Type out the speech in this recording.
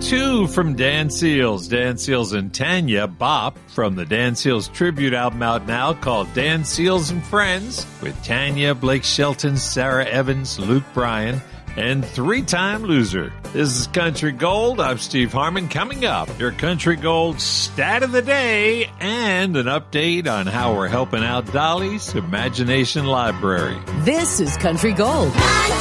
2 from Dan Seals. Dan Seals and Tanya Bop from the Dan Seals tribute album out now called Dan Seals and Friends, with Tanya, Blake Shelton, Sarah Evans, Luke Bryan, and 3-time loser. This is Country Gold. I'm Steve Harmon. Coming up, your Country Gold stat of the day and an update on how we're helping out Dolly's Imagination Library. This is Country Gold.